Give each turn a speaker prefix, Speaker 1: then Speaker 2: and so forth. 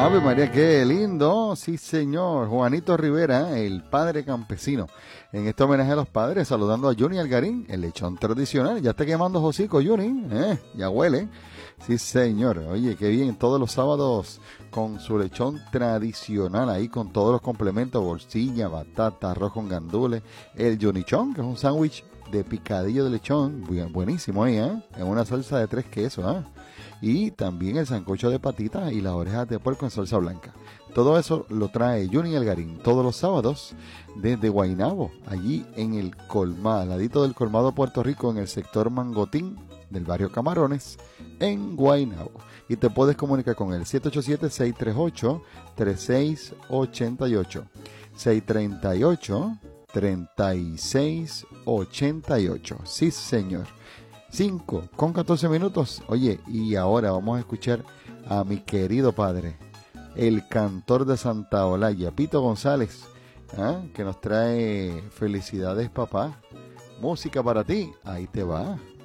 Speaker 1: Ave María, qué lindo. Sí, señor. Juanito Rivera, el padre campesino. En este homenaje a los padres, saludando a Juni Algarín, el lechón tradicional. Ya está quemando hocico, Juni. Ya huele. Sí, señor. Oye, qué bien. Todos los sábados con su lechón tradicional ahí, con todos los complementos: bolsilla, batata, arroz con gandules. El Junichón, que es un sándwich de picadillo de lechón. Buenísimo ahí, En una salsa de 3 quesos, Y también el sancocho de patitas y las orejas de puerco en salsa blanca. Todo eso lo trae Juni Algarín todos los sábados desde Guaynabo, allí en el colmado, al ladito del colmado Puerto Rico, en el sector Mangotín del barrio Camarones, en Guaynabo. Y te puedes comunicar con él, 787-638-3688. 638-3688. Sí, señor. 5:14. Oye, y ahora vamos a escuchar a mi querido padre, el cantor de Santa Olalla, Pito González, que nos trae Felicidades, papá. Música para ti, ahí te va.